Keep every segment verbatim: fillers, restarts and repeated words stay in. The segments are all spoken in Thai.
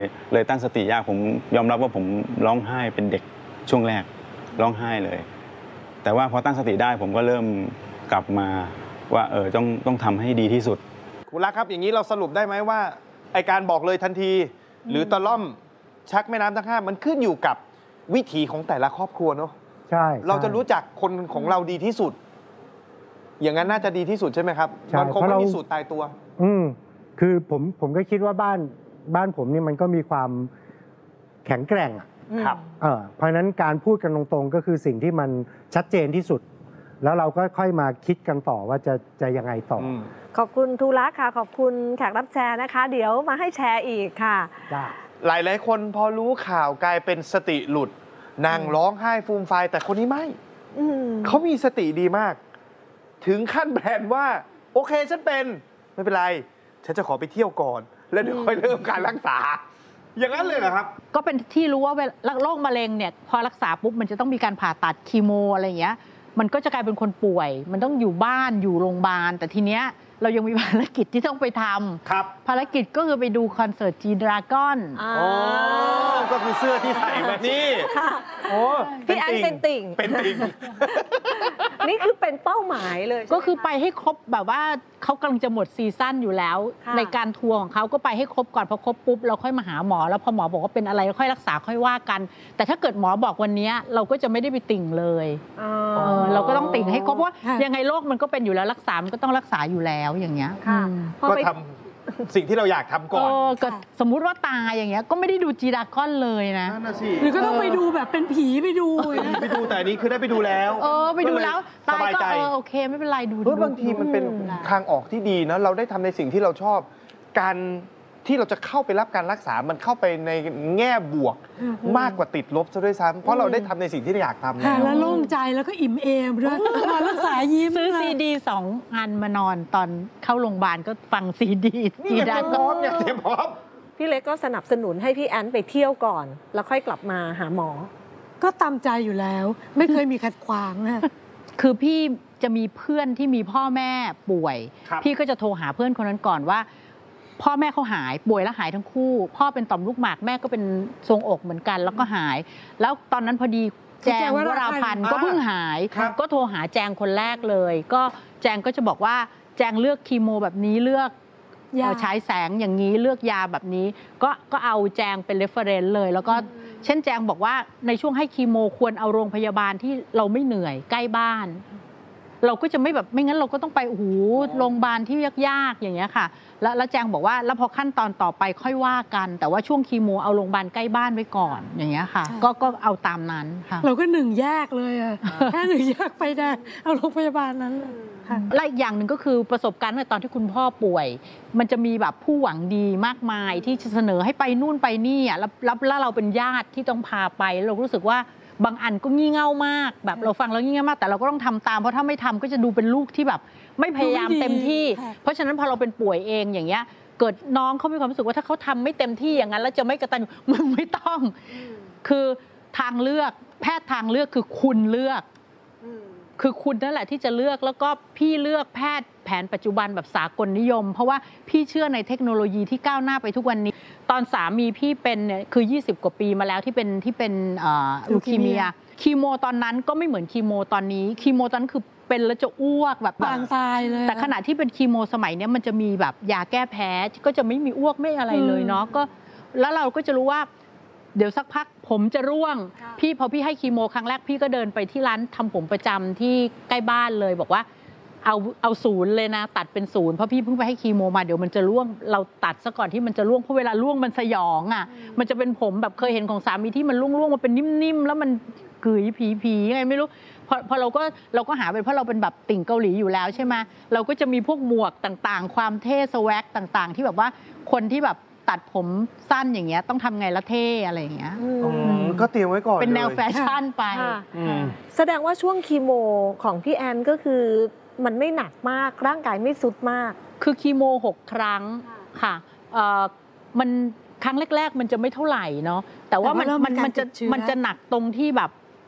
เลยตั้งสติยากผมยอมรับว่าผมร้องไห้เป็นเด็กช่วงแรกร้องไห้เลยแต่ว่าพอตั้งสติได้ผมก็เริ่มกลับมาว่าเออต้องต้องทำให้ดีที่สุดคุณรักครับอย่างนี้เราสรุปได้ไหมว่าไอการบอกเลยทันทีหรือตะล่อมชักแม่น้ำทั้งห้ามันขึ้นอยู่กับวิถีของแต่ละครอบครัวเนาะใช่เราจะรู้จักคนของเราดีที่สุดอย่างนั้นน่าจะดีที่สุดใช่ไหมครับมันคงไม่มีสูตรตายตัวอืมคือผมผมก็คิดว่าบ้านบ้านผมนี่มันก็มีความแข็งแกร่งอ่ะครับเออเพราะฉะนั้นการพูดกันตรงๆก็คือสิ่งที่มันชัดเจนที่สุดแล้วเราก็ค่อยมาคิดกันต่อว่าจะจะยังไงต่อขอบคุณทูลักษ์ค่ะขอบคุณแขกรับแชร์นะคะ เดี๋ยวมาให้แชร์อีกค่ะหลายหลายคนพอรู้ข่าวกลายเป็นสติหลุดนั่งร้องไห้ฟูมไฟแต่คนนี้ไม่เขามีสติดีมากถึงขั้นแบนว่าโอเคฉันเป็นไม่เป็นไรฉันจะขอไปเที่ยวก่อนแล้วเดี๋ยวค่อยเริ่มการรักษาอย่างนั้นเลยเหรอครับก็เป็นที่รู้ว่าโรคมะเร็งเนี่ยพอรักษาปุ๊บมันจะต้องมีการผ่าตัดคีโมอะไรอย่างเงี้ยมันก็จะกลายเป็นคนป่วยมันต้องอยู่บ้านอยู่โรงพยาบาลแต่ทีเนี้ยเรายังมีภารกิจที่ต้องไปทำครับภารกิจก็คือไปดูคอนเสิร์ตจีดราก้อนอ๋อก็คือเสื้อที่ใส่มานี่โอ้พี่แอนเป็นติ่งเป็นติ่งนี่คือเป็นเป้าหมายเลยก็คือไปให้ครบแบบว่าเขากำลังจะหมดซีซั่นอยู่แล้วในการทัวร์ของเขาก็ไปให้ครบก่อนพอครบปุ๊บเราค่อยมาหาหมอแล้วพอหมอบอกว่าเป็นอะไรค่อยรักษาค่อยว่ากันแต่ถ้าเกิดหมอบอกวันนี้เราก็จะไม่ได้ไปติ่งเลยเราก็ต้องติ่งให้ครบเพราะยังไงโรคมันก็เป็นอยู่แล้วรักษามันก็ต้องรักษาอยู่แล้วอย่างเงี้ยก็ทำสิ่งที่เราอยากทำก่อนก็สมมุติว่าตายอย่างเงี้ยก็ไม่ได้ดูจีดราก้อนเลยนะหรือก็ต้องไปดูแบบเป็นผีไปดูไปดูแต่นี้คือได้ไปดูแล้วเออไปดูแล้วตายก็เออโอเคไม่เป็นไรดูเพราะบางทีมันเป็นทางออกที่ดีนะเราได้ทำในสิ่งที่เราชอบการที่เราจะเข้าไปรับการรักษามันเข้าไปในแง่บวกมากกว่าติดลบซะด้วยซ้ำเพราะเราได้ทำในสิ่งที่เราอยากทำแล้วแล้วโล่งใจแล้วก็อิ่มเอมด้วยนอนรักษายิ้มซื้อซีดีสองอันมานอนตอนเข้าโรงพยาบาลก็ฟังซีดีจีดาพร้อมเนี่ยเต็มพร้อมพี่เล็กก็สนับสนุนให้พี่แอนไปเที่ยวก่อนแล้วค่อยกลับมาหาหมอก็ตามใจอยู่แล้วไม่เคยมีขัดขวางนะคือพี่จะมีเพื่อนที่มีพ่อแม่ป่วยพี่ก็จะโทรหาเพื่อนคนนั้นก่อนว่าพ่อแม่เขาหายป่วยแล้วหายทั้งคู่พ่อเป็นต่อมลูกหมากแม่ก็เป็นทรงอกเหมือนกันแล้วก็หายแล้วตอนนั้นพอดีแจงวราพันธ์ก็เพิ่งหายก็โทรหาแจงคนแรกเลยก็แจงก็จะบอกว่าแจงเลือกคีโมแบบนี้เลือกใช้แสงอย่างนี้เลือกยาแบบนี้ก็ก็เอาแจงเป็นเรฟเฟอเรนซ์เลยแล้วก็เช่นแจงบอกว่าในช่วงให้คีโมควรเอาโรงพยาบาลที่เราไม่เหนื่อยใกล้บ้านเราก็จะไม่แบบไม่งั้นเราก็ต้องไปโอ้โหโรงพยาบาลที่ยากๆอย่างเงี้ยค่ะแล้วแล้วแจงบอกว่าแล้วพอขั้นตอนต่อไปค่อยว่ากันแต่ว่าช่วงคีโมเอาโรงพยาบาลใกล้บ้านไว้ก่อนอย่างเงี้ยค่ะก็ก็เอาตามนั้นค่ะเราก็หนึ่งแยกเลยอะแค่หนึ่งแยกไปได้เอาโรงพยาบาลนั้นค่ะและอีกอย่างหนึ่งก็คือประสบการณ์ในตอนที่คุณพ่อป่วยมันจะมีแบบผู้หวังดีมากมายที่จะเสนอให้ไปนู่นไปนี่อ่ะแล้วแล้วเราเป็นญาติที่ต้องพาไปเรารู้สึกว่าบางอันก็งี่เง่ามากแบบเราฟังแล้วงี่เง่ามากแต่เราก็ต้องทำตามเพราะถ้าไม่ทำก็จะดูเป็นลูกที่แบบไม่พยายามเต็มที่เพราะฉะนั้นพอเราเป็นป่วยเองอย่างเงี้ยเกิดน้องเขามีความรู้สึกว่าถ้าเขาทำไม่เต็มที่อย่างนั้นแล้วจะไม่กตัญญูมึงไม่ต้องคือทางเลือกแพทย์ทางเลือกคือคุณเลือกคือคุณนั่นแหละที่จะเลือกแล้วก็พี่เลือกแพทย์แผนปัจจุบันแบบสากลนิยมเพราะว่าพี่เชื่อในเทคโนโลยีที่ก้าวหน้าไปทุกวันนี้ตอนสามีพี่เป็นเนี่ยคือยี่สิบกว่าปีมาแล้วที่เป็นที่เป็นลูคีเมียคีโมตอนนั้นก็ไม่เหมือนคีโมตอนนี้คีโมตอนนั้นคือเป็นแล้วจะอ้วกแบบปางตายเลยแต่ขณะที่เป็นคีโมสมัยนี้มันจะมีแบบยาแก้แพ้ก็จะไม่มีอ้วกไม่อะไรเลยเนาะก็แล้วเราก็จะรู้ว่าเดี๋ยวสักพักผมจะร่วงพี่พอพี่ให้คีโมครั้งแรกพี่ก็เดินไปที่ร้านทำผมประจำที่ใกล้บ้านเลยบอกว่าเอาเอาศูนย์เลยนะตัดเป็นศูนย์เพราะพี่เพิ่งไปให้คีโมมาเดี๋ยวมันจะร่วงเราตัดซะก่อนที่มันจะร่วงเพราะเวลาร่วงมันสยองอ่ะมันจะเป็นผมแบบเคยเห็นของสามีที่มันร่วงๆมันเป็นนิ่มๆแล้วมันกึ๋ยผีๆไงไม่รู้พอพอเราก็เราก็หาเป็นเพราะเราเป็นแบบติ่งเกาหลีอยู่แล้วใช่ไหมเราก็จะมีพวกหมวกต่างๆความเท่สแว็กต่างๆที่แบบว่าคนที่แบบตัดผมสั้นอย่างเงี้ยต้องทำไงละเท่อะไรอย่างเงี้ยก็เตรียมไว้ก่อนเป็นแนวแฟชั่นไปแสดงว่าช่วงคีโมของพี่แอนก็คือมันไม่หนักมากร่างกายไม่สุดมากคือคีโมหกครั้งค่ะมันครั้งแรกๆมันจะไม่เท่าไหร่เนาะแต่ว่ามันมันมันจะมันจะหนักตรงที่แบบ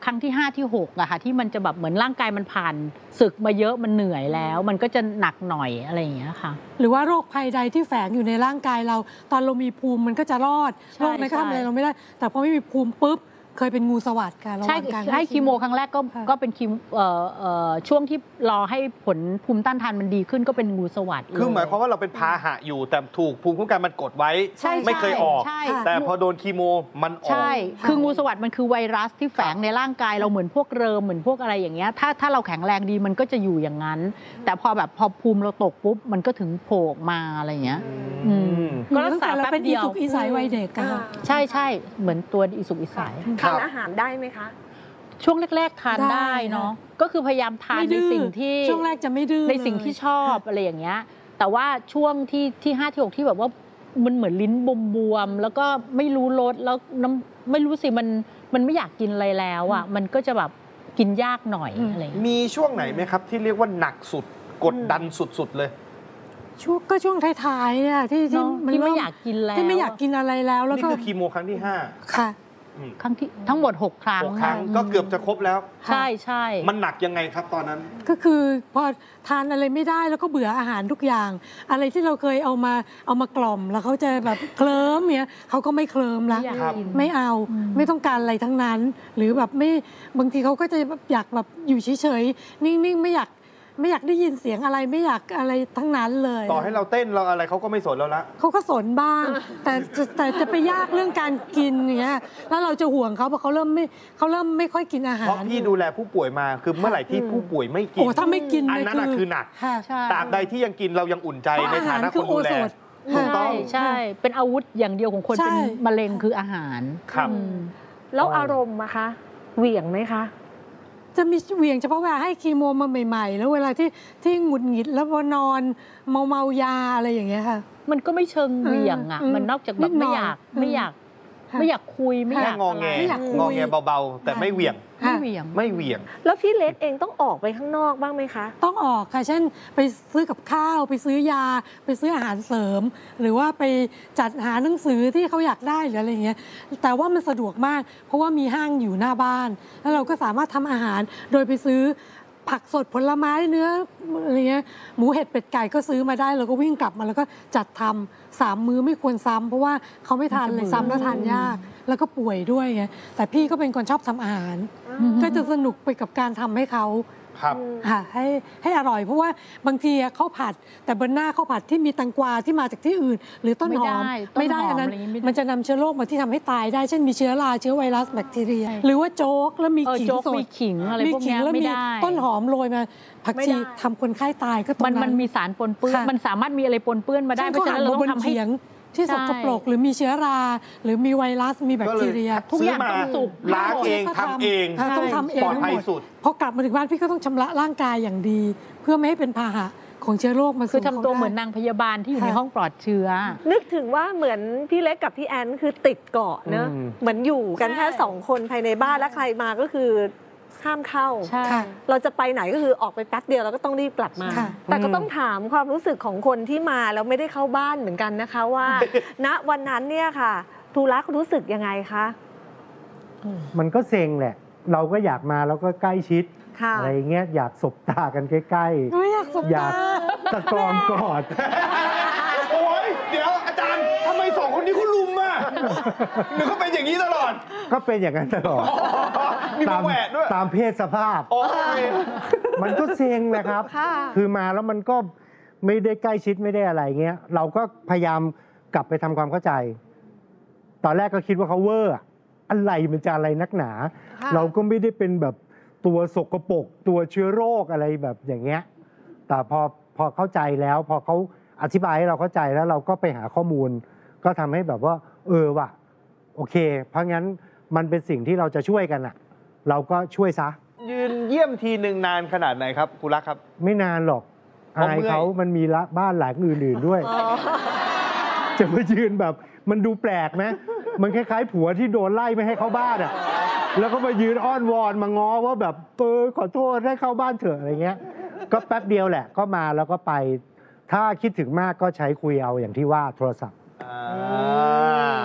ครั้งที่ห้าที่หกอะค่ะที่มันจะแบบเหมือนร่างกายมันผ่านศึกมาเยอะมันเหนื่อยแล้ว มันก็จะหนักหน่อยอะไรอย่างเงี้ยค่ะหรือว่าโรคภัยใดที่แฝงอยู่ในร่างกายเรา ตอนเรามีภูมิมันก็จะรอดใช่โรคนั้นก็ทำอะไรใช่เราไม่ได้ แต่พอไม่มีภูมิปุ๊บเคยเป็นงูสวัสด์ค่ะระหใช่ว่างการให้คีโมครั้งแรกก็ค่ะก็เป็นคีโมเอ่อเอ่อช่วงที่รอให้ผลภูมิต้านทานมันดีขึ้นก็เป็นงูสวัสด์คือหมายความว่าเราเป็นพาหะอยู่แต่ถูกภูมิคุ้มกันมันกดไว้ใช่ไม่เคยออกใช่แต่พอโดนคีโมมันออกใช่ คืองูสวัสด์มันคือไวรัสที่แฝงในร่างกายเราเหมือนพวกเริมเหมือนพวกอะไรอย่างเงี้ย ถ้าถ้าเราแข็งแรงดีมันก็จะอยู่อย่างนั้น แต่พอแบบพอภูมิเราตกปุ๊บมันก็ถึงโผล่ออกมาอะไรอย่างเงี้ย อืมก็รักษาเราเป็นอีสุกอีใสวัยเด็กอะค่ะใช่ใช่เหมือนตัวอิสุกอิสัยครัทานบอาหารได้ไหมคะช่วงแรก ๆ ทานได้ได้เนาะ ก็คือพยายามทานไม่ในดื้อสิ่งที่ช่วงแรกจะไม่ดื้อในสิ่งเลยที่ชอบอะไรอย่างเงี้ย แต่ว่าช่วงที่ที่ห้าที่หกที่แบบว่ามันเหมือนลิ้นบวมๆแล้วก็ไม่รู้รสแล้วน้ำไม่รู้สิมันมันไม่อยากกินอะไรแล้วอ่ะมันก็จะแบบกินยากหน่อยอืมอะไรอย่างเงี้ยมีช่วงไหนไหมครับ ที่เรียกว่าหนักสุดกดดันสุดๆเลยช่วงก็ช่วงท้ายๆเนี่ยที่ที่เนอะมันที่ไม่เริ่อยากกินแล้วที่ไม่อยากกินอะไรแล้วแล้วนี่ก็คือคีโมครั้งที่ห้าค่ะอืมครั้งที่ทั้งหมดหกครั้งหกครั้งก็เกือบจะครบแล้วใช่ใช่มันหนักยังไงครับตอนนั้นก็คือพอทานอะไรไม่ได้แล้วก็เบื่ออาหารทุกอย่าง อะไรที่เราเคยเอามาเอามากล่อมแล้วเขาจะแบบเคลิ้มเนี้ยเขาก็ไม่เคลิ้มละไม่อยากครับกินไม่เอาอืมไม่ต้องการอะไรทั้งนั้น หรือแบบไม่บางทีเขาก็จะแบบอยากแบบอยู่เฉยๆนิ่งๆไม่อยากไม่อยากได้ยินเสียงอะไรไม่อยากอะไรทั้งนั้นเลยต่อให้เราเต้นเราอะไรเขาก็ไม่สนเราละเขาก็สนบ้าง แต่แต่แต่จะไปยากเรื่องการกินอย่างเงี้ยแล้วเราจะห่วงเขาเพราะเขาเริ่มไม่เขาเริ่มไม่ค่อยกินอาหาเพราะรพี่ดูแลผู้ป่วยมาคือเมื่อไหร่ที่ผู้ป่วยไม่กินโอ้ถ้าไม่กินอันนั้นน่ะคือหนักค่ะใช่ตราบใดที่ยังกินเรายังอุ่นใจเพราะในอาหาฐาร นะคืคอน โอดูแลสถถูกต้องใช่ใช่ เป็นอาวุธอย่างเดียวของคนใช่เป็นมะเร็งคืออาหารครับอืมแล้วอารมณ์อะคะ เหวี่ยงไหมคะจะมีเหวี่ยงเฉพาะเวลาให้คีโมมาใหม่ๆ แล้วเวลาที่ที่หงุดหงิดแล้วพอนอนเมาเมายาอะไรอย่างเงี้ยค่ะมันก็ไม่เชิงเหวี่ยงอ่ะอืมมันนอกจากแบนิบดหน่ไม่อยอยากอืมไม่อยากค่ะไม่อยากคุยไม่แค่อยากงอแงไม่อยากคุยงอแงเบาๆ แต่ไม่เหวี่ยงไม่เหวี่ยงไม่เหวี่ยงแล้วพี่เล็กเองต้องออกไปข้างนอกบ้างไหมคะต้องออกค่ะ เช่นไปซื้อกับข้าวไปซื้อยา ไปซื้ออาหารเสริม หรือว่าไปจัดหาหนังสือที่เขาอยากได้หรืออะไรอย่างเงี้ยแต่ว่ามันสะดวกมาก เพราะว่ามีห้างอยู่หน้าบ้าน แล้วเราก็สามารถทำอาหารโดยไปซื้อผักสดผลไม้เนื้ออะไรเงี้ยหมูเห็ดเป็ดไก่ก็ซื้อมาได้เราก็วิ่งกลับมาแล้วก็จัดทำสามมื้อไม่ควรซ้ำเพราะว่าเขาไม่ทานเลยซ้ำแล้วทานยาก แล้วก็ป่วยด้วยไงแต่พี่ก็เป็นคนชอบทำอาหารอืมก็จะสนุกไปกับการทำให้เขาครับค่ะให้ให้อร่อยเพราะว่าบางทีอะข้าวผัด แต่บนหน้าข้าวผัดที่มีแตงกวาที่มาจากที่อื่น หรือต้นหอมไม่ได้ต้นหอมอันนั้นอะไรอย่างงี้ไม่ได้มันจะนำเชื้อโรคมาที่ทำให้ตายได้ เช่นมีเชื้อราเชื้อไวรัสแบคทีเรีย หรือว่าโจ๊กแล้วมีเออขิงโจ๊กสดมีขิงอะไรมีพวกขิเนี้งยแล้วไม่มีได้ต้นหอมโรยมาผักไม่ชีได้ทำคนไข้ตายก็ตรงมันนั้นมันมีสารปนเปื้อนค่ะมันสามารถมีอะไรปนเปื้อนมาได้เช่นเพราะเขาฉะหั่นั้น นเรามาต้บอน งทำให้เขียงที่สกปรกหรือมีเชื้อรา หรือมีไวรัสมีแบคทีเรียทุกอย่างซื้อมาต้องสุกล้างเองทำเองค่ะต้องทำเองปลอดทั้งภัหยมดสุดพอกลับมาถึงบ้านพี่ก็ต้องชำระร่างกายอย่างดี เพื่อไม่ให้เป็นพาหะของเชื้อโรคมาคือสู่ทำตัวขาได้เหมือนนางพยาบาลที่อยู่ในค่ะห้องปลอดเชื้อนึกถึงว่าเหมือนพี่เล็กกับพี่แอนคือติดเกาะเนอะอืมเหมือนอยู่กันแค่ใช่สองคนภายในบ้านและใครมาก็คือห้ามเข้าใช่ค่ะเราจะไปไหนก็คือออกไปแป๊บเดียวแล้วก็ต้องรีบกลับมาค่ะแต่ก็ต้องถามความรู้สึกของคนที่มาแล้วไม่ได้เข้าบ้านเหมือนกันนะคะว่า ณวันนั้นเนี่ยค่ะทูรักรู้สึกยังไงคะมันก็เซ็งแหละ เราก็อยากมาแล้วก็ใกล้ชิดค่ะอะไรอย่างเงี้ยอยากสบตากันใกล้ไม่อยากสบๆ อยาตากตะกอมกอดโอ้ยเดี๋ยวอาจารย์ทำไมสองคนนี้เขาลุมอ่ะหรือเขาเป็นอย่างนี้ตลอดก็เป็นอย่างนั้นตลอดมีตามาม แหวกด้วยตามเพศสภาพโอ้ยมันก็เซ็งแหละครับค่ะคือมาแล้วมันก็ไม่ได้ใกล้ชิดไม่ได้อะไรเงี้ย เราก็พยายามกลับไปทำความเข้าใจ ตอนแรกก็คิดว่าเขาเวอร์อะอะไรมันจะอะไรนักหนาค่ะเราก็ไม่ได้เป็นแบบตัวสกปรกตัวเชื้อโรคอะไรแบบอย่างเงี้ย แต่พอพอเข้าใจแล้วพอเขาอธิบายให้เราเข้าใจแล้วเราก็ไปหาข้อมูล ก็ทำให้แบบว่า เออว่ะโอเค เพราะงั้นมันเป็นสิ่งที่เราจะช่วยกันอะเราก็ช่วยซะยืนเยี่ยมทีหนึ่งนานขนาดไหนครับคุณรักครับไม่นานหรอกเพราะอายเมื่อยเขามันมีละบ้านหลังอื่นๆด้วยอ๋อจะมายืนแบบ มันดูแปลกไหมมันคล้ายๆผัวที่โดนไล่ไม่ให้เข้าบ้านอ่ะ แล้วก็มายืนอ้อนวอนมาง้อว่าแบบเออขอโทษให้เข้าบ้านเถอะอะไรเงี้ย ก็แป๊บเดียวแหละ ก็มาแล้วก็ไป ถ้าคิดถึงมากก็ใช้คุยเอาอย่างที่ว่าโทรศัพท์อ่า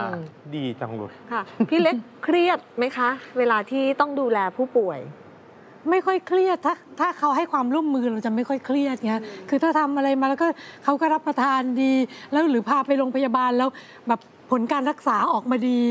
ดีจังเลยค่ะ พี่เล็กเครียดไหมคะ เวลาที่ต้องดูแลผู้ป่วยไม่ค่อยเครียดถ้าถ้าเขาให้ความร่วมมือเราจะไม่ค่อยเครียดเงี้ยคือถ้าทำอะไรมาแล้วก็เขาก็รับประทานดี แล้วหรือพาไปโรงพยาบาลแล้วแบบผลการรักษาออกมาดี